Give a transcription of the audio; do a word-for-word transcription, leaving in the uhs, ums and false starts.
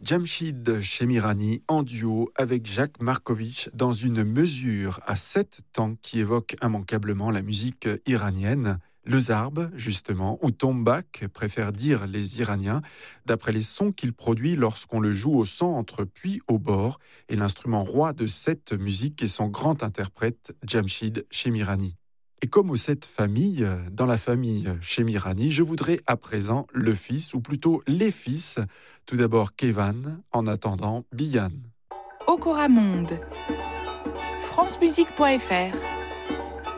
Jamshid Shemirani en duo avec Jacques Markovitch dans une mesure à sept temps qui évoque immanquablement la musique iranienne. Le zarb, justement, ou tombak, préfèrent dire les Iraniens, d'après les sons qu'il produit lorsqu'on le joue au centre puis au bord, et l'instrument roi de cette musique est son grand interprète, Jamshid Shemirani. Et comme aux sept familles, dans la famille Shemirani, je voudrais à présent le fils, ou plutôt les fils, tout d'abord Kevan, en attendant Biyan. Okora Monde, francemusique point f r